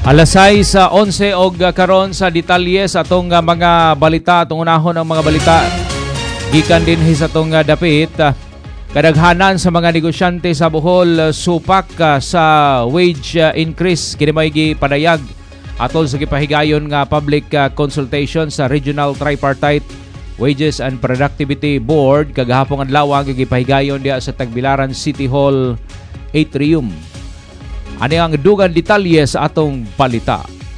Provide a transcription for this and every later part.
Alas 6 sa 11 og karon sa detalye sa atong mga balita, atong unahon ang mga balita. Gikan din sa atong dapit, kadaghanan sa mga negosyante sa Bohol supak sa wage increase kini may gipadayag atol sa gipahigayon nga public consultation sa Regional Tripartite Wages and Productivity Board kagahapon adlaw ang gipahigayon diha sa Tagbilaran City Hall Atrium. Ani ang dugang detalye sa atong balita.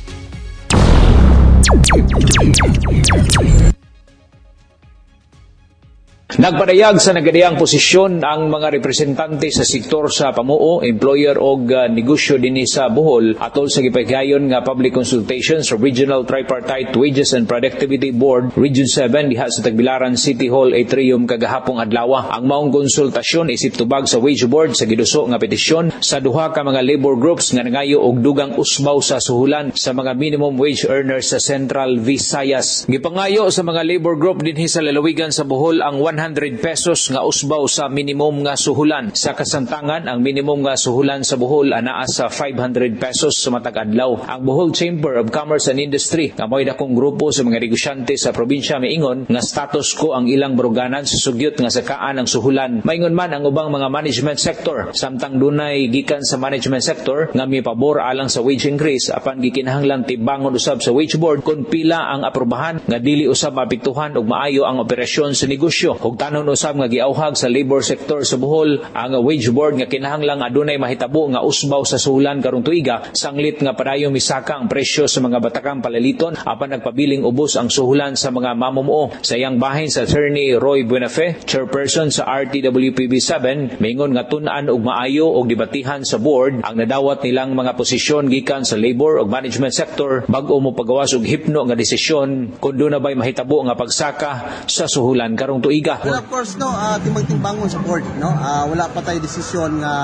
Nagpadayag sa nagadiyang posisyon ang mga representante sa sektor sa pamuo, employer o negosyo dinhi sa Bohol atol sa gipahigayon nga public consultation sa Regional Tripartite Wages and Productivity Board Region 7 diha sa Tagbilaran City Hall Atrium kagahapong adlaw. Ang maong konsultasyon isip tubag sa Wage Board sa giduso nga petisyon sa duha ka mga labor groups nga nangayo og dugang usbaw sa suhulan sa mga minimum wage earners sa Central Visayas. Gipangayo sa mga labor group dinhi sa lalawigan sa Bohol ang 100 pesos nga usbaw sa minimum nga suhulan. Sa kasamtangan, ang minimum nga suhulan sa Bohol anaa sa 500 pesos sa matag adlaw. Ang Bohol Chamber of Commerce and Industry nga mo'y dakong grupo sa mga negosyante sa probinsya miingon nga status quo ang ilang broganan sa sugyot nga sakaan ang suhulan. Maingon man ang ubang mga management sector samtang dunay gikan sa management sector nga mipabor alang sa wage increase apan gikinahanglan tibangon usab sa wage board kung pila ang aprobahan nga dili usab mapiktuhan og maayo ang operasyon sa negosyo. Ug tanon usab nga giauhag sa labor sector sa Bohol ang wage board nga kinahanglang adunay mahitabo nga usbaw sa suhulan karong tuiga sanglit nga padayon misaka ang presyo sa mga batakang palaliton apan nagpabiling ubos ang suhulan sa mga mamumuo. Sa iyang bahin sa Attorney Roy Buenafe, chairperson sa RTWPB7, mingon nga tun-an og maayo og dibatihan sa board ang nadawat nilang mga posisyon gikan sa labor ug management sector bag-o mo pagawas og hipno nga desisyon kung doon na ba'y mahitabo nga pagsaka sa suhulan karong tuiga. Well, of course, no, timbang-timbangon sa board, no? Wala pa tayo desisyon nga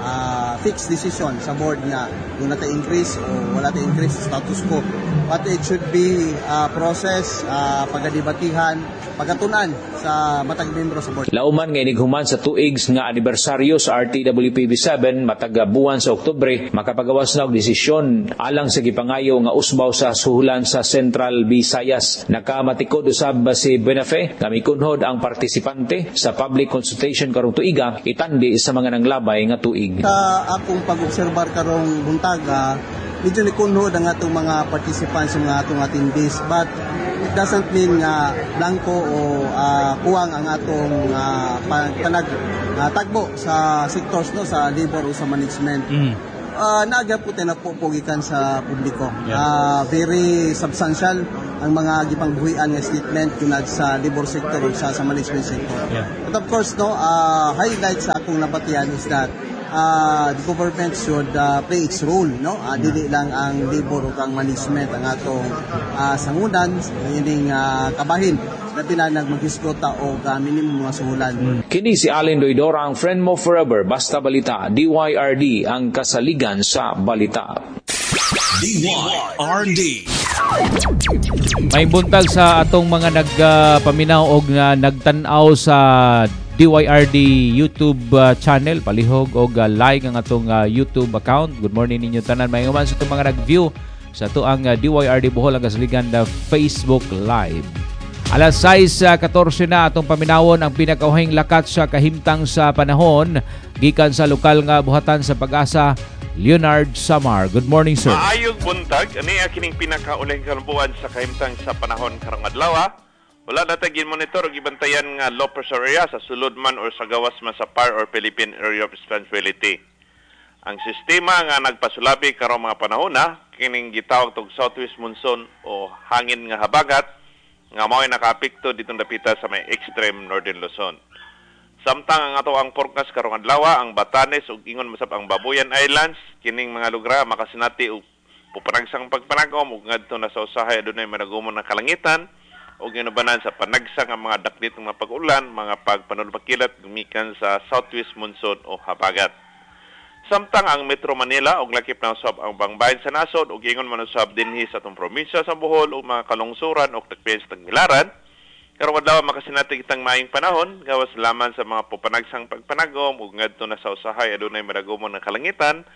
fixed decision sa board nga yung nata increase o wala ta increase status quo. But it should be process, pagdebatihan, pagatunan sa matag membro sa board. Lauman nga inighuman sa tuig nga anibersaryo sa RTWPB7 matag buwan sa Oktubre, makapagawas na og desisyon alang sa gipangayo nga usbaw sa suhulan sa Central Visayas. Nakamatikod usab si Buenafe nga mikunhod ang partisipante sa public consultation karong tuiga itandi sa mga nanglabay nga tuig. Sa akong pag-obserbar karong buntaga, medyo nikunhod ang atong mga participants sa mga atong attendees, but it doesn't mean nga blanco o kuwang ang atong tagbo sa sectors, no, sa labor o sa management. Naagya po tayo napupugikan sa publiko. Very substantial ang mga gipangbuhian nga statement kunad sa labor sector o sa management sector. But of course, no, highlight sa akong nabatian is that the government should play its role, no? Dili lang ang labor o ang management ang atong sangunan ining kabahin na pinanag maghiskota o minimum mga suhulan. Kini si Allen Doidora, ang friend mo forever, basta balita, DYRD ang kasaligan sa balita. DYRD. May buntag sa atong mga nagpaminaw og nagtan-aw sa DYRD YouTube channel, palihog og like ang atong YouTube account. Good morning ninyo tanan. May uman sa itong mga nag-view sa ito ang DYRD Bohol ang kasaligan na Facebook Live. Alas 6:14 na atong paminawon ang pinakauhing lakat sa kahimtang sa panahon gikan sa lokal nga buhatan sa Pag-asa, Leonard Samar. Good morning, sir. Maayong buntag, ani kining pinakaulihing kalambuan sa kahimtang sa panahon karong adlaw. Wala na tayong monitor o gibantayan nga low pressure area sa sulod man or sa gawas man sa PAR or Philippine Area of Responsibility. Ang sistema nga nagpasulabi karong mga panahon kining gitawag tog southwest monsoon o hangin nga habagat nga mao'y nakaapekto ditong dapita sa may extreme northern Luzon. Samtang ang ato ang forecast karong adlaw, ang Batanes ug ingon masab ang Babuyan Islands, kining mga lugar makasinati og pupanagsang pagpanagom ug ngadto na sa usahay adunay managumon nga kalangitan ug ginubanan sa panagsang ang mga daklit nga pag-ulan, mga pagpanulbakilat gumikan sa southwest monsoon o habagat. Samtang ang Metro Manila og lakip na usab ang bangbayan sa nasod ug ingon man usab dinhi sa atong probinsya sa Bohol ug mga kalungsuran ug tagpian sa Tagbilaran. Karong adlaw makasinati kitang maayong panahon gawas laman sa mga pupanagsang pagpanagom ug ngadto na sa usahay adunay madagomon nga kalangitan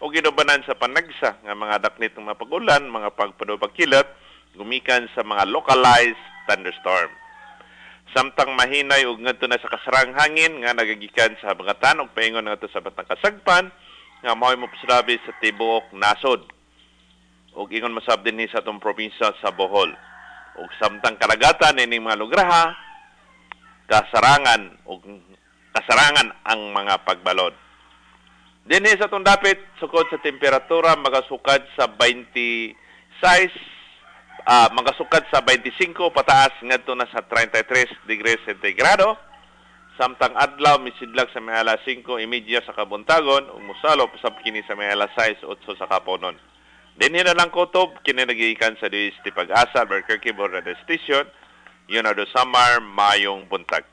o ginubanan sa panagsa nga mga daknit ng mga pag-ulan, mga pagpadupagkilat, gumikan sa mga localized thunderstorm. Samtang mahinay ug ngadto na sa kasarang hangin nga nagagikan sa habagatan ug paingon ngadto sa batang kasagpan nga mao'y mopasrabi sa tibuok nasod. Ug ingon masab dinhi sa atong probinsya sa Bohol. Ug samtang karagatan ining mga lugraha kasarangan ang mga pagbalod. Dinhi sa atong dapit sukod sa temperatura magasukad sa 26 magasukad sa 25 pataas ngadto na sa 33 degrees centigrado. Samtang adlaw misidlag sa may alas 5:30 sa kabuntagon ug mosalo pasab kini sa may alas 6:08 sa kaponon. Dinhi na lang kutob kini nagikan sa DST Pag-asa Albuquerque Radio Station. Yun na do Samar mayong buntag.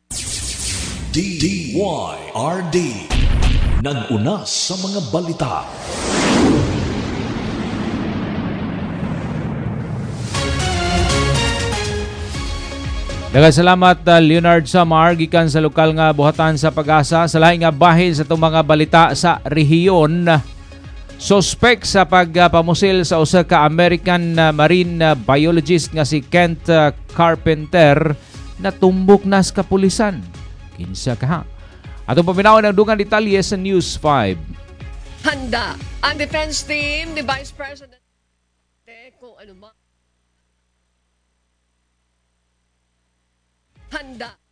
DYRD nag-una sa mga balita. Daghang salamat Leonard Samar gikan sa lokal nga buhatan sa Pag-asa. Sa laing nga bahin sa itong mga balita sa rehiyon, suspect sa pagpamusil sa usa ka American marine biologist nga si Kent Carpenter natumbok na sa kapulisan. Kinsa ka? Atong paminawon ang dugang detalye sa News 5. Handa ang defense team ni Vice President kung ano man. Handa